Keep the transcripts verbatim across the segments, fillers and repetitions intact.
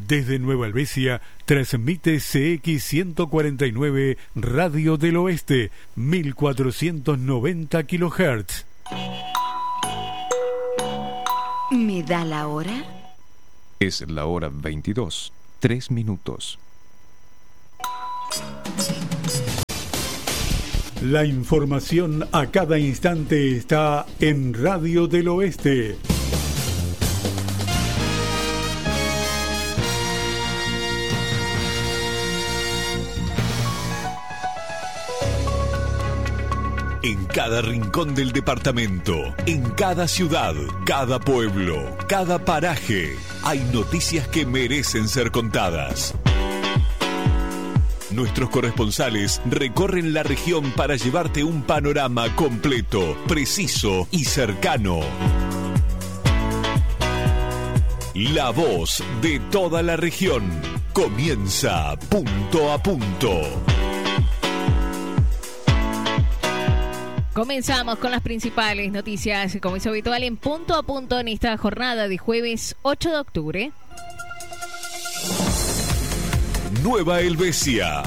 Desde Nueva Helvecia transmite C X ciento cuarenta y nueve Radio del Oeste, mil cuatrocientos noventa kilohertz. ¿Me da la hora? Es la hora veintidós, tres minutos. La información a cada instante está en Radio del Oeste. En cada rincón del departamento, en cada ciudad, cada pueblo, cada paraje, hay noticias que merecen ser contadas. Nuestros corresponsales recorren la región para llevarte un panorama completo, preciso y cercano. La voz de toda la región comienza punto a punto. Comenzamos con las principales noticias, como es habitual, en punto a punto en esta jornada de jueves ocho de octubre. Nueva Helvecia.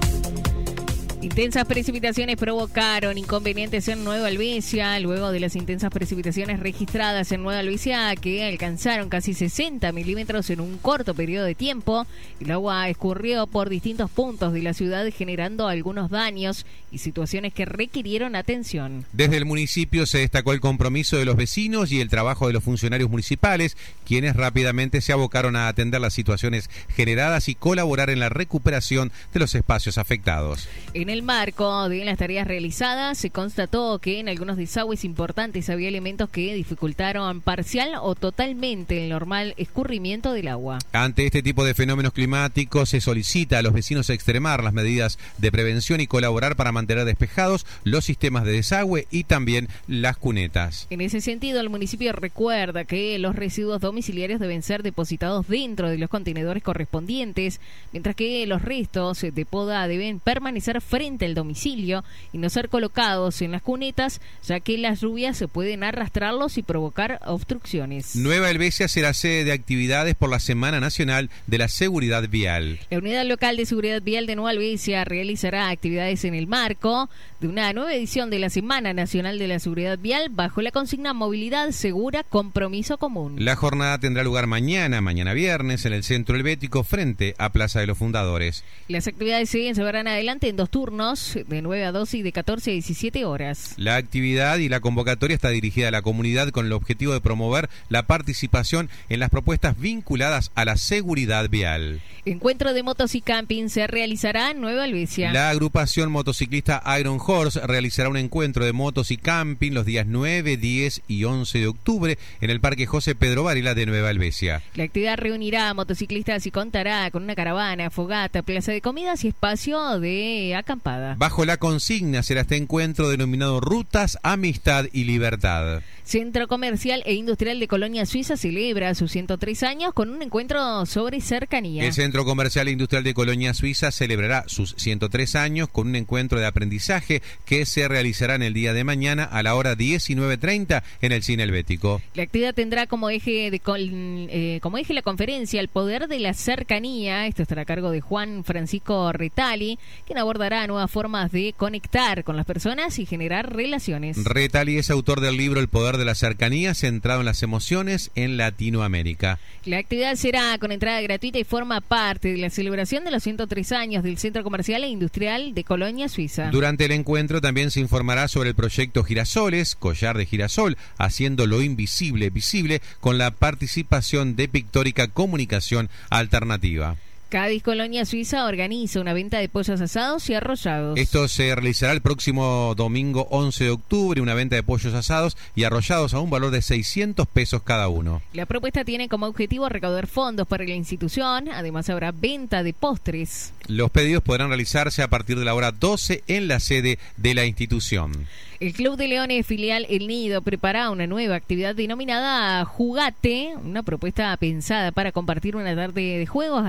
Intensas precipitaciones provocaron inconvenientes en Nueva Helvecia, luego de las intensas precipitaciones registradas en Nueva Helvecia, que alcanzaron casi sesenta milímetros en un corto periodo de tiempo. El agua escurrió por distintos puntos de la ciudad, generando algunos daños y situaciones que requirieron atención. Desde el municipio se destacó el compromiso de los vecinos y el trabajo de los funcionarios municipales, quienes rápidamente se abocaron a atender las situaciones generadas y colaborar en la recuperación de los espacios afectados. En el marco de las tareas realizadas, se constató que en algunos desagües importantes había elementos que dificultaron parcial o totalmente el normal escurrimiento del agua. Ante este tipo de fenómenos climáticos, se solicita a los vecinos extremar las medidas de prevención y colaborar para mantener despejados los sistemas de desagüe y también las cunetas. En ese sentido, el municipio recuerda que los residuos domiciliarios deben ser depositados dentro de los contenedores correspondientes, mientras que los restos de poda deben permanecer frente al domicilio y no ser colocados en las cunetas, ya que las lluvias se pueden arrastrarlos y provocar obstrucciones. Nueva Helvecia será sede de actividades por la Semana Nacional de la Seguridad Vial. La Unidad Local de Seguridad Vial de Nueva Helvecia realizará actividades en el marco de una nueva edición de la Semana Nacional de la Seguridad Vial bajo la consigna Movilidad Segura, Compromiso Común. La jornada tendrá lugar mañana, mañana viernes, en el Centro Helvético frente a Plaza de los Fundadores. Las actividades se llevarán adelante en dos turnos, de nueve a doce y de catorce a diecisiete horas. La actividad y la convocatoria está dirigida a la comunidad con el objetivo de promover la participación en las propuestas vinculadas a la seguridad vial. Encuentro de motos y camping se realizará en Nueva Helvecia. La agrupación motociclista Iron Horse realizará un encuentro de motos y camping los días nueve, diez y once de octubre en el Parque José Pedro Varela de Nueva Helvecia. La actividad reunirá a motociclistas y contará con una caravana, fogata, plaza de comidas y espacio de acampada. Bajo la consigna será este encuentro denominado Rutas, Amistad y Libertad. Centro Comercial e Industrial de Colonia Suiza celebra sus ciento tres años con un encuentro sobre cercanía. El Centro Comercial e Industrial de Colonia Suiza celebrará sus ciento tres años con un encuentro de aprendizaje que se realizará en el día de mañana a la hora diecinueve treinta en el Cine Helvético. La actividad tendrá como eje de eh, como eje la conferencia El Poder de la Cercanía. Esto estará a cargo de Juan Francisco Retali, quien abordará nuevas formas de conectar con las personas y generar relaciones. Retali es autor del libro El Poder de la Cercanía, centrado en las emociones en Latinoamérica. La actividad será con entrada gratuita y forma parte de la celebración de los ciento tres años del Centro Comercial e Industrial de Colonia Suiza. Durante el encuentro también se informará sobre el proyecto Girasoles, Collar de Girasol, haciendo lo invisible visible, con la participación de Pictórica Comunicación Alternativa. Cádiz Colonia Suiza organiza una venta de pollos asados y arrollados. Esto se realizará el próximo domingo once de octubre, una venta de pollos asados y arrollados a un valor de seiscientos pesos cada uno. La propuesta tiene como objetivo recaudar fondos para la institución, además habrá venta de postres. Los pedidos podrán realizarse a partir de la hora doce en la sede de la institución. El Club de Leones filial El Nido prepara una nueva actividad denominada Jugate, una propuesta pensada para compartir una tarde de juegos, gastronomía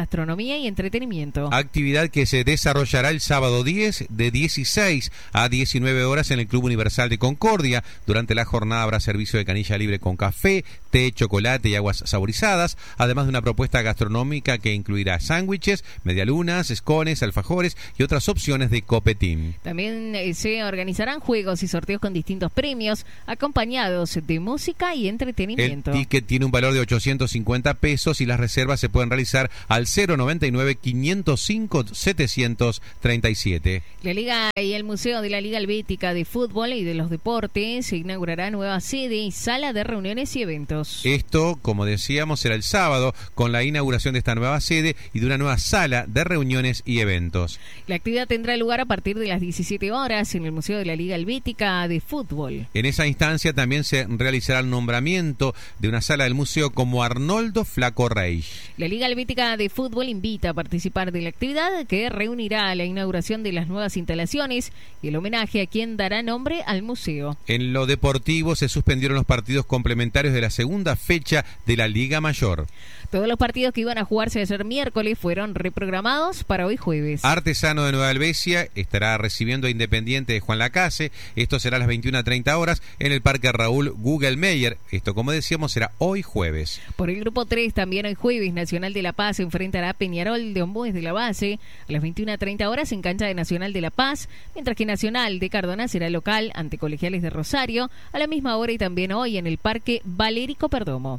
gastronomía y entretenimiento. Actividad que se desarrollará el sábado diez de dieciséis a diecinueve horas en el Club Universal de Concordia. Durante la jornada habrá servicio de canilla libre con café, té, chocolate y aguas saborizadas, además de una propuesta gastronómica que incluirá sándwiches, medialunas, escones, alfajores y otras opciones de copetín. También eh, se organizarán juegos y sorteos con distintos premios, acompañados de música y entretenimiento. El ticket tiene un valor de ochocientos cincuenta pesos y las reservas se pueden realizar al cero noventa y nueve, quinientos cinco, setecientos treinta y siete. La Liga y el Museo de la Liga Helvética de Fútbol y de los Deportes se inaugurará nueva sede y sala de reuniones y eventos. Esto, como decíamos, será el sábado con la inauguración de esta nueva sede y de una nueva sala de reuniones y eventos. La actividad tendrá lugar a partir de las diecisiete horas en el Museo de la Liga Helvética de Fútbol. En esa instancia también se realizará el nombramiento de una sala del museo como Arnoldo Flaco Rey. La Liga Helvética de Fútbol invita a participar de la actividad que reunirá la inauguración de las nuevas instalaciones y el homenaje a quien dará nombre al museo. En lo deportivo se suspendieron los partidos complementarios de la segunda fecha de la Liga Mayor. Todos los partidos que iban a jugarse ayer miércoles fueron reprogramados para hoy jueves. Artesano de Nueva Helvecia estará recibiendo a Independiente de Juan Lacase. Esto será a las veintiuna a treinta horas en el Parque Raúl Gugelmeyer. Esto, como decíamos, será hoy jueves. Por el grupo tres, también hoy jueves, Nacional de La Paz enfrentará a Peñarol de Ombues de la Base a las veintiuna a treinta horas en cancha de Nacional de La Paz, mientras que Nacional de Cardona será local ante Colegiales de Rosario a la misma hora y también hoy en el Parque Valérico Perdomo.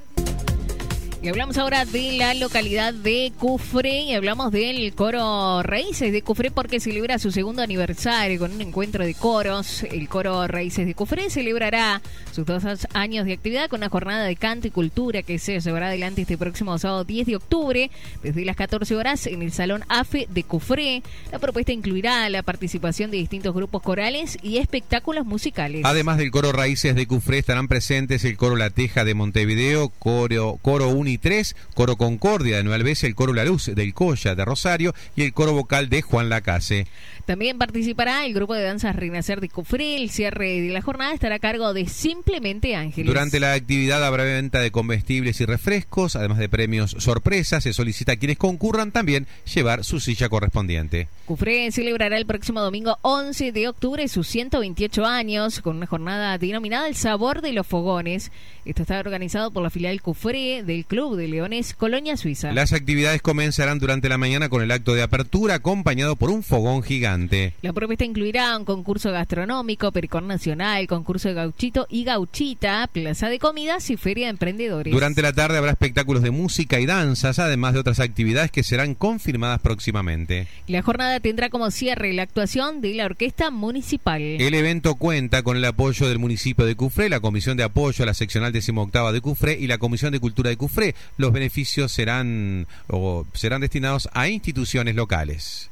Y hablamos ahora de la localidad de Cufré y hablamos del coro Raíces de Cufré porque celebra su segundo aniversario con un encuentro de coros. El coro Raíces de Cufré celebrará sus dos años de actividad con una jornada de canto y cultura que se llevará adelante este próximo sábado diez de octubre desde las catorce horas en el Salón AFE de Cufré. La propuesta incluirá la participación de distintos grupos corales y espectáculos musicales. Además del coro Raíces de Cufré estarán presentes el coro La Teja de Montevideo, coro, coro Uni tres, coro Concordia de Nueva Helvecia, el coro La Luz del Colla de Rosario y el coro vocal de Juan Lacase. También participará el grupo de danzas Renacer de Cufré. El cierre de la jornada estará a cargo de Simplemente Ángeles. Durante la actividad habrá venta de comestibles y refrescos, además de premios sorpresas. Se solicita a quienes concurran también llevar su silla correspondiente. Cufré celebrará el próximo domingo once de octubre sus ciento veintiocho años con una jornada denominada El Sabor de los Fogones. Esto está organizado por la filial Cufré del Club de Leones Colonia Suiza. Las actividades comenzarán durante la mañana con el acto de apertura acompañado por un fogón gigante. La propuesta incluirá un concurso gastronómico, pericón nacional, concurso de gauchito y gauchita, plaza de comidas y feria de emprendedores. Durante la tarde habrá espectáculos de música y danzas, además de otras actividades que serán confirmadas próximamente. La jornada tendrá como cierre la actuación de la Orquesta Municipal. El evento cuenta con el apoyo del municipio de Cufré, la Comisión de Apoyo a la Seccional decimoctava de Cufré y la Comisión de Cultura de Cufré. Los beneficios serán, o serán destinados a instituciones locales.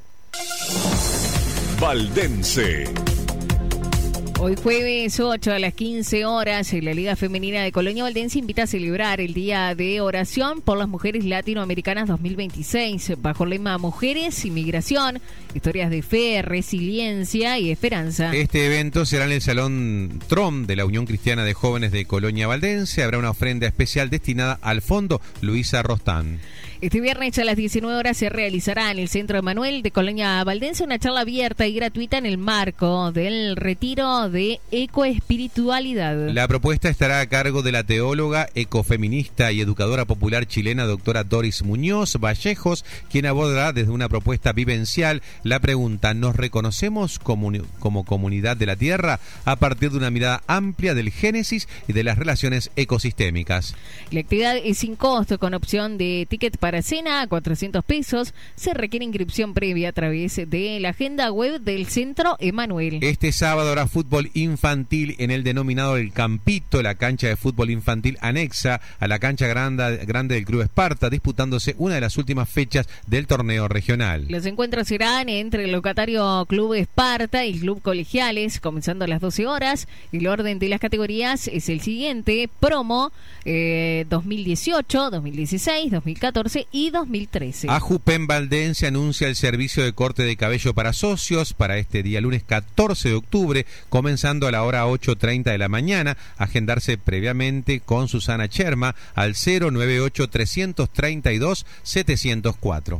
Valdense. Hoy jueves ocho a las quince horas, la Liga Femenina de Colonia Valdense invita a celebrar el Día de Oración por las Mujeres Latinoamericanas dos mil veintiséis, bajo el lema Mujeres, Inmigración, Historias de Fe, Resiliencia y Esperanza. Este evento será en el Salón Trom de la Unión Cristiana de Jóvenes de Colonia Valdense. Habrá una ofrenda especial destinada al Fondo Luisa Rostán. Este viernes a las diecinueve horas se realizará en el Centro Emanuel de Colonia Valdense una charla abierta y gratuita en el marco del retiro de ecoespiritualidad. La propuesta estará a cargo de la teóloga, ecofeminista y educadora popular chilena doctora Doris Muñoz Vallejos, quien abordará desde una propuesta vivencial la pregunta: ¿nos reconocemos como, como comunidad de la Tierra? A partir de una mirada amplia del génesis y de las relaciones ecosistémicas. La actividad es sin costo, con opción de ticket para cena a cuatrocientos pesos. Se requiere inscripción previa a través de la agenda web del Centro Emanuel. Este sábado habrá fútbol infantil en el denominado El Campito, la cancha de fútbol infantil anexa a la cancha grande, grande del Club Esparta, disputándose una de las últimas fechas del torneo regional. Los encuentros serán entre el locatario Club Esparta y el Club Colegiales, comenzando a las doce horas. El orden de las categorías es el siguiente: promo eh, dos mil dieciocho, dos mil dieciséis, dos mil catorce doce y dos mil trece. Ajupen Valdense anuncia el servicio de corte de cabello para socios para este día lunes catorce de octubre, comenzando a la hora ocho treinta de la mañana. Agendarse previamente con Susana Cherma al cero nueve ocho tres tres dos siete cero cuatro.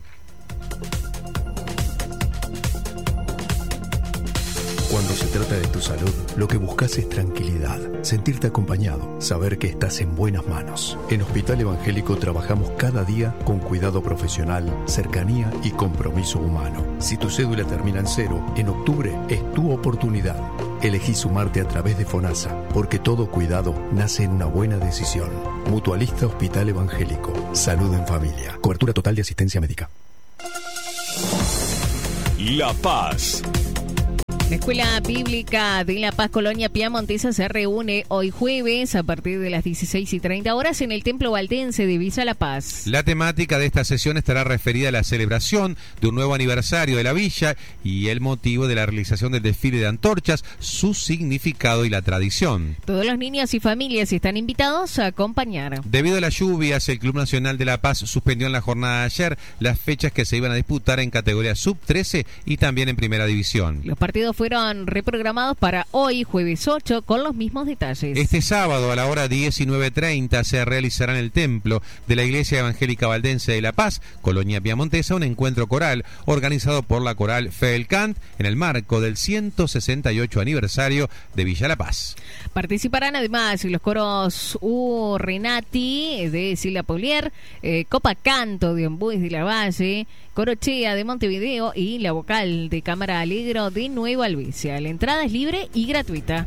Cuando se trata de tu salud, lo que buscas es tranquilidad, sentirte acompañado, saber que estás en buenas manos. En Hospital Evangélico trabajamos cada día con cuidado profesional, cercanía y compromiso humano. Si tu cédula termina en cero, en octubre es tu oportunidad. Elegí sumarte a través de FONASA, porque todo cuidado nace en una buena decisión. Mutualista Hospital Evangélico. Salud en familia. Cobertura total de asistencia médica. La Paz. La Escuela Bíblica de La Paz Colonia Piamontesa se reúne hoy jueves a partir de las dieciséis y treinta horas en el Templo Valdense de Villa La Paz. La temática de esta sesión estará referida a la celebración de un nuevo aniversario de la villa y el motivo de la realización del desfile de antorchas, su significado y la tradición. Todos los niños y familias están invitados a acompañar. Debido a las lluvias, el Club Nacional de La Paz suspendió en la jornada de ayer las fechas que se iban a disputar en categoría sub trece y también en primera división. Los partidos fueron reprogramados para hoy, jueves ocho, con los mismos detalles. Este sábado a la hora diecinueve treinta se realizará en el templo de la Iglesia Evangélica Valdense de La Paz, Colonia Piamontesa, un encuentro coral organizado por la coral Fe del Cant en el marco del ciento sesenta y ocho aniversario de Villa La Paz. Participarán además los coros U Renati de Silva Polier, eh, Copa Canto de Ombues de la Valle, Corochea de Montevideo y la vocal de Cámara Alegro de Nueva Albesia. La entrada es libre y gratuita.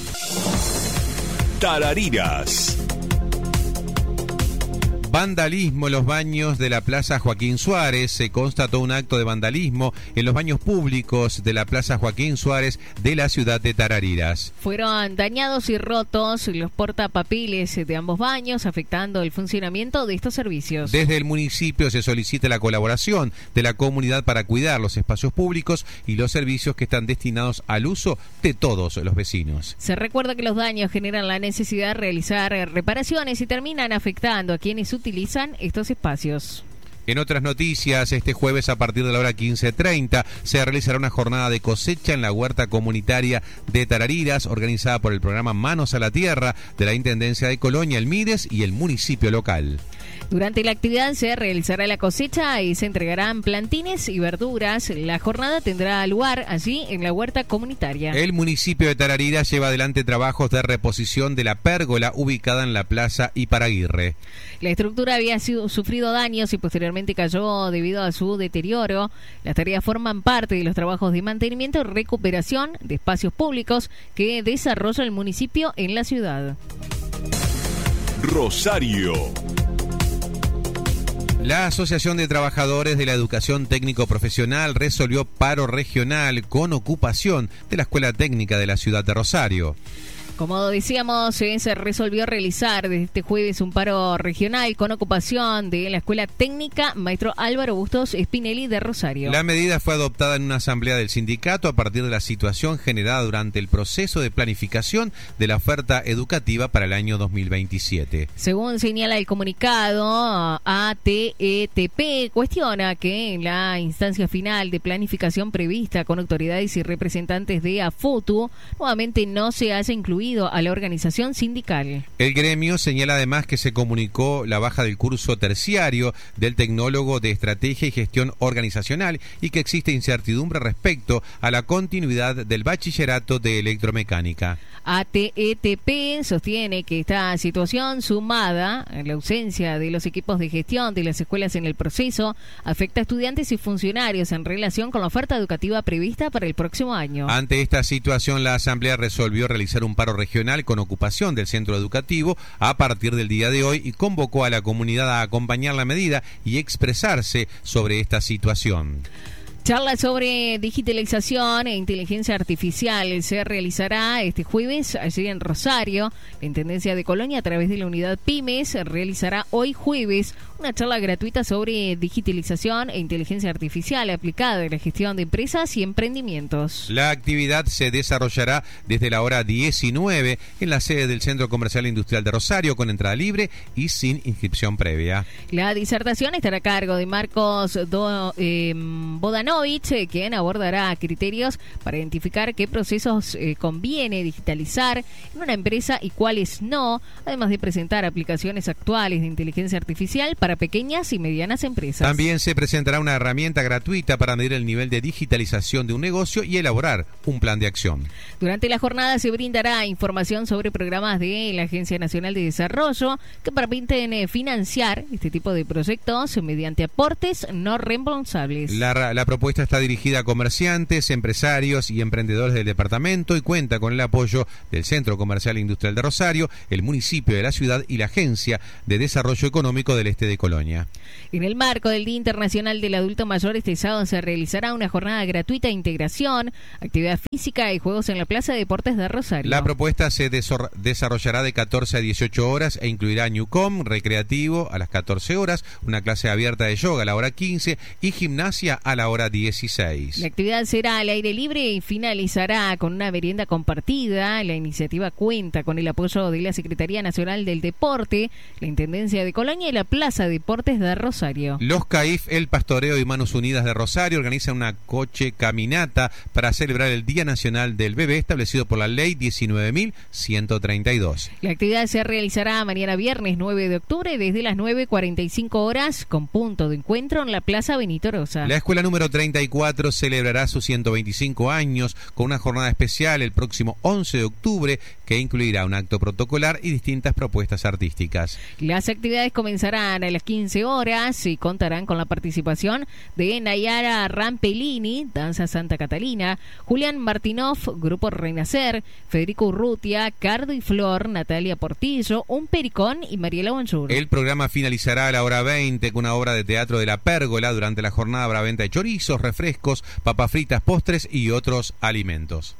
Tarariras. Vandalismo en los baños de la Plaza Joaquín Suárez. Se constató un acto de vandalismo en los baños públicos de la Plaza Joaquín Suárez de la ciudad de Tarariras. Fueron dañados y rotos los portapapeles de ambos baños, afectando el funcionamiento de estos servicios. Desde el municipio se solicita la colaboración de la comunidad para cuidar los espacios públicos y los servicios que están destinados al uso de todos los vecinos. Se recuerda que los daños generan la necesidad de realizar reparaciones y terminan afectando a quienes utilizan estos espacios. En otras noticias, este jueves a partir de la hora quince treinta se realizará una jornada de cosecha en la huerta comunitaria de Tarariras, organizada por el programa Manos a la Tierra de la Intendencia de Colonia, el MIDES y el municipio local. Durante la actividad se realizará la cosecha y se entregarán plantines y verduras. La jornada tendrá lugar allí en la huerta comunitaria. El municipio de Tarariras lleva adelante trabajos de reposición de la pérgola ubicada en la plaza Iparaguirre. La estructura había sido, sufrido daños y posteriormente cayó debido a su deterioro. Las tareas forman parte de los trabajos de mantenimiento y recuperación de espacios públicos que desarrolla el municipio en la ciudad. Rosario. La Asociación de Trabajadores de la Educación Técnico Profesional resolvió paro regional con ocupación de la Escuela Técnica de la ciudad de Rosario. Como decíamos, eh, se resolvió realizar desde este jueves un paro regional con ocupación de la Escuela Técnica Maestro Álvaro Bustos Spinelli de Rosario. La medida fue adoptada en una asamblea del sindicato a partir de la situación generada durante el proceso de planificación de la oferta educativa para el año dos mil veintisiete. Según señala el comunicado, A T E T P cuestiona que en la instancia final de planificación prevista con autoridades y representantes de AFUTU nuevamente no se haya incluido a la organización sindical. El gremio señala además que se comunicó la baja del curso terciario del tecnólogo de estrategia y gestión organizacional y que existe incertidumbre respecto a la continuidad del bachillerato de electromecánica. A T E T P sostiene que esta situación, sumada a la ausencia de los equipos de gestión de las escuelas en el proceso, afecta a estudiantes y funcionarios en relación con la oferta educativa prevista para el próximo año. Ante esta situación, la Asamblea resolvió realizar un paro regional con ocupación del centro educativo a partir del día de hoy y convocó a la comunidad a acompañar la medida y expresarse sobre esta situación. Charla sobre digitalización e inteligencia artificial se realizará este jueves allí en Rosario. La Intendencia de Colonia, a través de la unidad Pymes, realizará hoy jueves una charla gratuita sobre digitalización e inteligencia artificial aplicada en la gestión de empresas y emprendimientos. La actividad se desarrollará desde la hora diecinueve en la sede del Centro Comercial e Industrial de Rosario, con entrada libre y sin inscripción previa. La disertación estará a cargo de Marcos Do, eh, Bodanovich, quien abordará criterios para identificar qué procesos eh, conviene digitalizar en una empresa y cuáles no, además de presentar aplicaciones actuales de inteligencia artificial para pequeñas y medianas empresas. También se presentará una herramienta gratuita para medir el nivel de digitalización de un negocio y elaborar un plan de acción. Durante la jornada se brindará información sobre programas de la Agencia Nacional de Desarrollo que permiten eh, financiar este tipo de proyectos mediante aportes no reembolsables. La, la propuesta está dirigida a comerciantes, empresarios y emprendedores del departamento y cuenta con el apoyo del Centro Comercial e Industrial de Rosario, el municipio de la ciudad y la Agencia de Desarrollo Económico del Este de Colonia. En el marco del Día Internacional del Adulto Mayor, este sábado se realizará una jornada gratuita de integración, actividad física y juegos en la Plaza de Deportes de Rosario. La propuesta se desor- desarrollará de catorce a dieciocho horas e incluirá Newcom, recreativo a las catorce horas, una clase abierta de yoga a la hora quince y gimnasia a la hora dieciséis. La actividad será al aire libre y finalizará con una merienda compartida. La iniciativa cuenta con el apoyo de la Secretaría Nacional del Deporte, la Intendencia de Colonia y la Plaza de Deportes de Rosario. Los C A I F, el Pastoreo y Manos Unidas de Rosario organizan una coche caminata para celebrar el Día Nacional del Bebé establecido por la Ley diecinueve mil ciento treinta y dos. La actividad se realizará mañana viernes nueve de octubre desde las nueve cuarenta y cinco horas con punto de encuentro en la Plaza Benito Rosa. La escuela número treinta y cuatro celebrará sus ciento veinticinco años con una jornada especial el próximo once de octubre que incluirá un acto protocolar y distintas propuestas artísticas. Las actividades comenzarán a las quince horas y contarán con la participación de Nayara Rampellini, Danza Santa Catalina, Julián Martinov, Grupo Renacer, Federico Urrutia, Cardo y Flor, Natalia Portillo, Un Pericón y Mariela Bonjour. El programa finalizará a la hora veinte con una obra de teatro de La Pérgola. Durante la jornada habrá venta de chorizos, refrescos, papas fritas, postres y otros alimentos.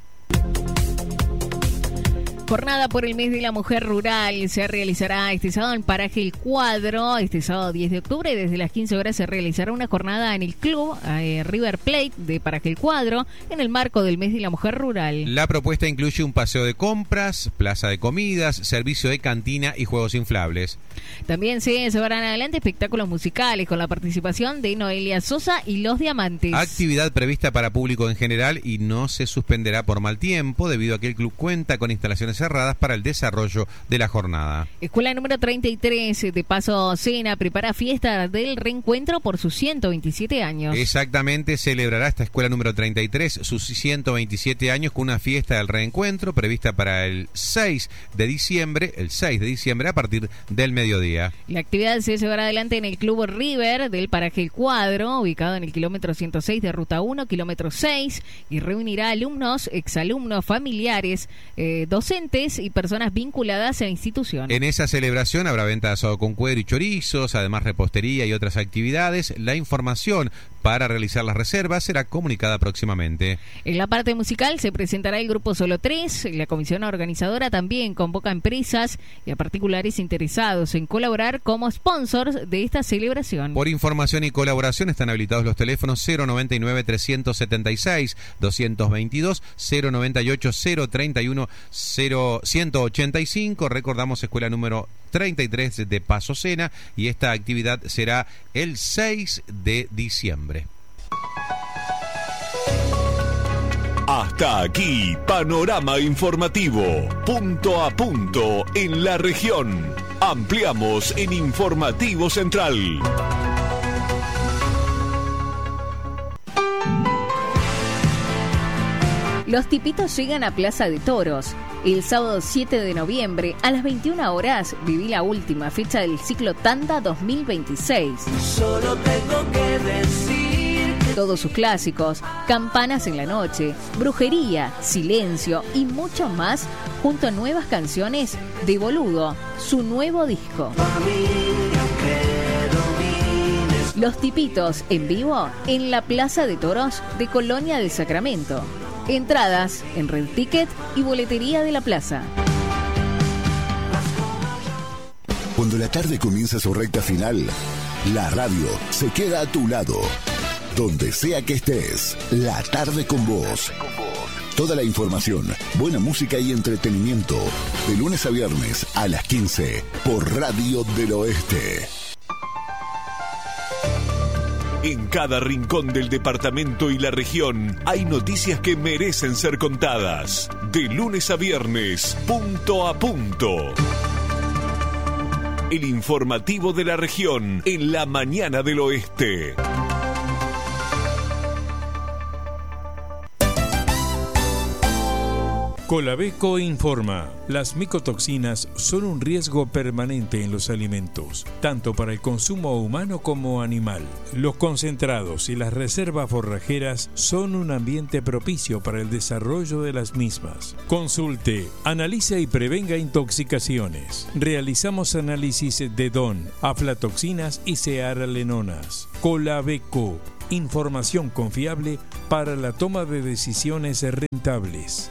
Jornada por el mes de la mujer rural se realizará este sábado en Paraje El Cuadro. Este sábado diez de octubre desde las quince horas se realizará una jornada en el club eh, River Plate de Paraje El Cuadro en el marco del mes de la mujer rural. La propuesta incluye un paseo de compras, plaza de comidas, servicio de cantina y juegos inflables. También se llevarán adelante espectáculos musicales con la participación de Noelia Sosa y Los Diamantes. Actividad prevista para público en general y no se suspenderá por mal tiempo debido a que el club cuenta con instalaciones cerradas para el desarrollo de la jornada. Escuela número treinta y tres de Paso Sena prepara fiesta del reencuentro por sus ciento veintisiete años. Exactamente, celebrará esta escuela número treinta y tres sus ciento veintisiete años con una fiesta del reencuentro prevista para el seis de diciembre, el seis de diciembre a partir del mediodía. La actividad se llevará adelante en el Club River del Paraje El Cuadro, ubicado en el kilómetro ciento seis de Ruta uno, kilómetro seis, y reunirá alumnos, exalumnos, familiares, eh, docentes y personas vinculadas a la institución. En esa celebración habrá venta de asado con cuero y chorizos, además repostería y otras actividades. La información para realizar las reservas será comunicada próximamente. En la parte musical se presentará el grupo Solo tres. La comisión organizadora también convoca a empresas y a particulares interesados en colaborar como sponsors de esta celebración. Por información y colaboración están habilitados los teléfonos cero noventa y nueve, trescientos setenta y seis, doscientos veintidós, cero noventa y ocho, cero treinta y uno, cero ciento ochenta y cinco. Recordamos, escuela número treinta y tres de Paso Sena, y esta actividad será el seis de diciembre. Hasta aquí, panorama informativo, punto a punto en la región. Ampliamos en Informativo Central. Los tipitos llegan a Plaza de Toros. El sábado siete de noviembre a las veintiuna horas viví la última fecha del ciclo Tanda dos mil veintiséis. Solo tengo que decir que... Todos sus clásicos, Campanas en la Noche, Brujería, Silencio y mucho más, junto a nuevas canciones de Boludo, su nuevo disco. Familia, aunque domines Los Tipitos en vivo en la Plaza de Toros de Colonia del Sacramento. Entradas en Red Ticket y boletería de la plaza. Cuando la tarde comienza su recta final, la radio se queda a tu lado. Donde sea que estés, la tarde con vos. Toda la información, buena música y entretenimiento. De lunes a viernes a las quince por Radio del Oeste. En cada rincón del departamento y la región hay noticias que merecen ser contadas. De lunes a viernes, punto a punto. El informativo de la región en la mañana del Oeste. Colabeco informa, las micotoxinas son un riesgo permanente en los alimentos, tanto para el consumo humano como animal. Los concentrados y las reservas forrajeras son un ambiente propicio para el desarrollo de las mismas. Consulte, analice y prevenga intoxicaciones. Realizamos análisis de D O N, aflatoxinas y cearalenonas. Colabeco, información confiable para la toma de decisiones rentables.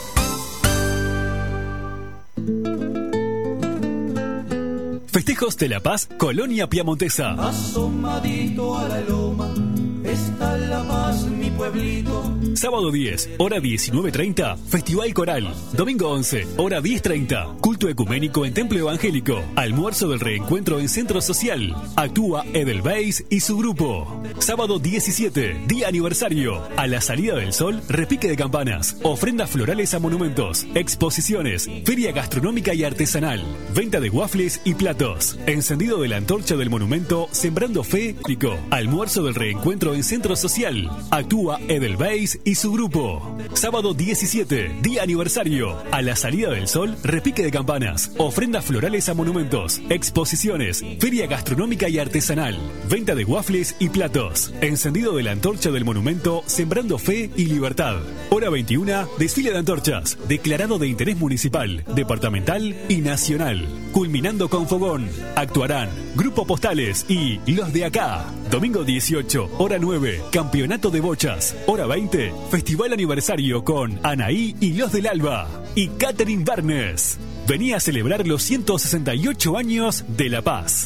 Festejos de la Paz, Colonia Piamontesa. Asomadito a la loma está La Paz, mi pueblito. Sábado diez, hora diecinueve treinta, Festival Coral. Domingo once, hora diez treinta, culto ecuménico en Templo Evangélico. Almuerzo del reencuentro en Centro Social. Actúa Edelweiss y su grupo. Sábado diecisiete, día aniversario. A la salida del sol, repique de campanas, ofrendas florales a monumentos, exposiciones, feria gastronómica y artesanal, venta de waffles y platos, encendido de la antorcha del monumento, sembrando fe, almuerzo del reencuentro en Centro Social. Actúa Edelweiss y su grupo. Sábado diecisiete, día aniversario. A la salida del sol, repique de campanas, ofrendas florales a monumentos, exposiciones, feria gastronómica y artesanal, venta de waffles y platos, encendido de la antorcha del monumento, sembrando fe y libertad. Hora veintiuna, desfile de antorchas, declarado de interés municipal, departamental y nacional. Culminando con fogón. Actuarán Grupo Postales y Los de Acá. Domingo dieciocho, hora nueve, Campeonato de Bochas. Hora veinte, Festival Aniversario con Anaí y Los del Alba. Y Catherine Barnes. Venía a celebrar los ciento sesenta y ocho años de La Paz.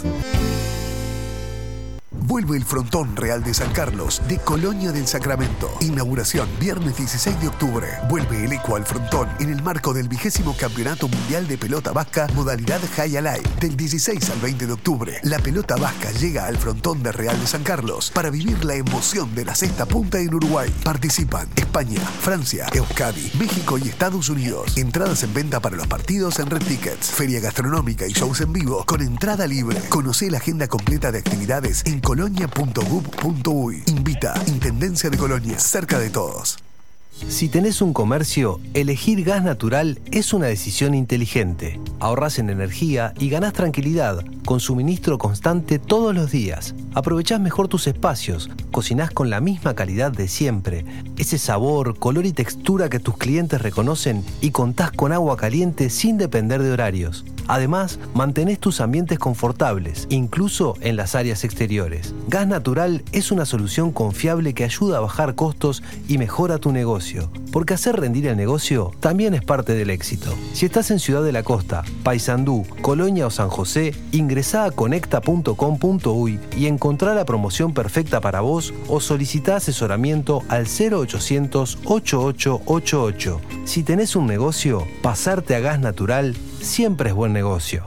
Vuelve el Frontón Real de San Carlos de Colonia del Sacramento. Inauguración viernes dieciséis de octubre. Vuelve el eco al Frontón en el marco del vigésimo Campeonato Mundial de Pelota Vasca modalidad High Alive. Del dieciséis al veinte de octubre, la pelota vasca llega al Frontón de Real de San Carlos para vivir la emoción de la sexta punta en Uruguay. Participan España, Francia, Euskadi, México y Estados Unidos. Entradas en venta para los partidos en Red Tickets. Feria gastronómica y shows en vivo con entrada libre. Conoce la agenda completa de actividades en colonia punto gov punto uy. Invita Intendencia de Colonia, cerca de todos. Si tenés un comercio, elegir gas natural es una decisión inteligente. Ahorrás en energía y ganás tranquilidad, con suministro constante todos los días. Aprovechás mejor tus espacios, cocinás con la misma calidad de siempre, ese sabor, color y textura que tus clientes reconocen y contás con agua caliente sin depender de horarios. Además, mantenés tus ambientes confortables, incluso en las áreas exteriores. Gas Natural es una solución confiable que ayuda a bajar costos y mejora tu negocio. Porque hacer rendir el negocio también es parte del éxito. Si estás en Ciudad de la Costa, Paysandú, Colonia o San José, ingresá a conecta punto com punto uy y encontrá la promoción perfecta para vos o solicitá asesoramiento al cero ochocientos, ochenta y ocho ochenta y ocho. Si tenés un negocio, pasarte a Gas Natural siempre es buen negocio.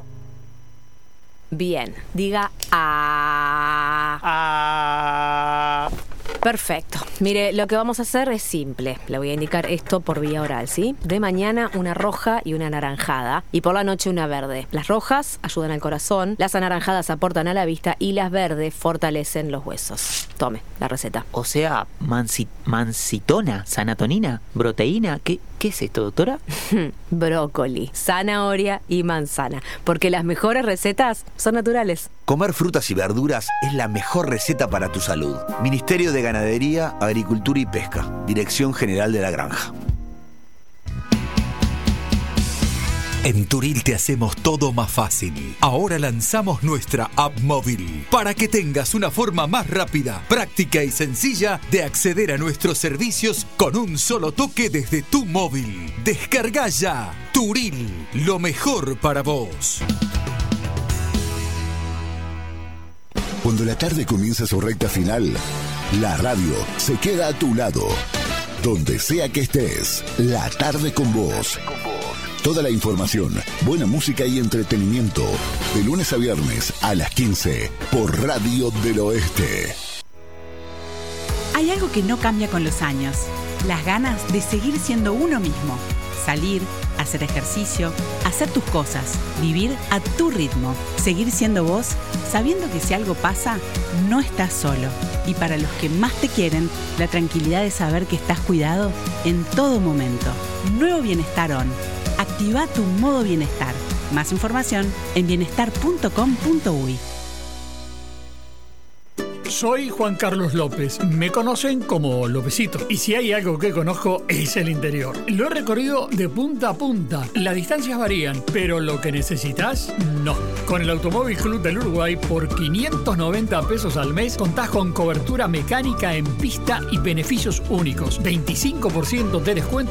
Bien, diga a. A. Perfecto. Mire, lo que vamos a hacer es simple. Le voy a indicar esto por vía oral, ¿sí? De mañana una roja y una anaranjada. Y por la noche una verde. Las rojas ayudan al corazón, las anaranjadas aportan a la vista y las verdes fortalecen los huesos. Tome la receta. O sea, mansi- mancitona, sanatonina, proteína. ¿Qué, ¿Qué es esto, doctora? Brócoli, zanahoria y manzana. Porque las mejores recetas son naturales. Comer frutas y verduras es la mejor receta para tu salud. Ministerio de Ganadería, Agricultura y Pesca. Dirección General de la Granja. En Turil te hacemos todo más fácil. Ahora lanzamos nuestra app móvil para que tengas una forma más rápida, práctica y sencilla de acceder a nuestros servicios con un solo toque desde tu móvil. Descarga ya Turil, lo mejor para vos. Cuando la tarde comienza su recta final, la radio se queda a tu lado. Donde sea que estés, la tarde con vos. Toda la información, buena música y entretenimiento. De lunes a viernes a las quince por Radio del Oeste. Hay algo que no cambia con los años. Las ganas de seguir siendo uno mismo. Salir, hacer ejercicio, hacer tus cosas, vivir a tu ritmo, seguir siendo vos, sabiendo que si algo pasa, no estás solo. Y para los que más te quieren, la tranquilidad de saber que estás cuidado en todo momento. Nuevo Bienestar On. Activa tu modo bienestar. Más información en bienestar punto com punto uy. Soy Juan Carlos López, me conocen como Lópezito, y si hay algo que conozco es el interior. Lo he recorrido de punta a punta, las distancias varían, pero lo que necesitas, no. Con el Automóvil Club del Uruguay, por quinientos noventa pesos al mes, contás con cobertura mecánica en pista y beneficios únicos, veinticinco por ciento de descuento